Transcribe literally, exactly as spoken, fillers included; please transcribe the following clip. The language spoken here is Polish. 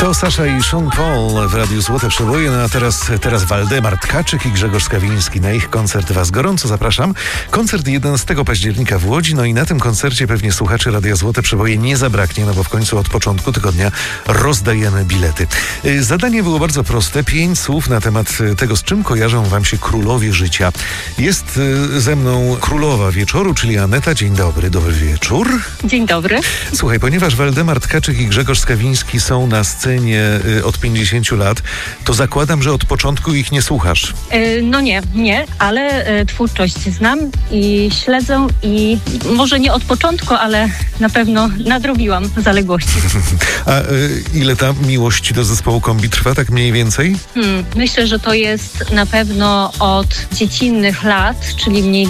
To Sasza i Sean Paul w Radiu Złote Przeboje, no a teraz, teraz Waldemar Tkaczyk i Grzegorz Skawiński. Na ich koncert Was gorąco zapraszam. Koncert jedenastego października w Łodzi, no i na tym koncercie pewnie słuchaczy Radia Złote Przeboje nie zabraknie, no bo w końcu od początku tygodnia rozdajemy bilety. Zadanie było bardzo proste. Pięć słów na temat tego, z czym kojarzą Wam się królowie życia. Jest ze mną królowa wieczoru, czyli Aneta. Dzień dobry, dobry wieczór. Dzień dobry. Słuchaj, ponieważ Waldemar Tkaczyk i Grzegorz Skawiński są na scenie od pięćdziesięciu lat, to zakładam, że od początku ich nie słuchasz. Yy, no nie, nie, ale y, twórczość znam i śledzę i może nie od początku, ale na pewno nadrobiłam zaległości. A y, ile ta miłość do zespołu Kombi trwa, tak mniej więcej? Hmm, myślę, że to jest na pewno od dziecinnych lat, czyli mniej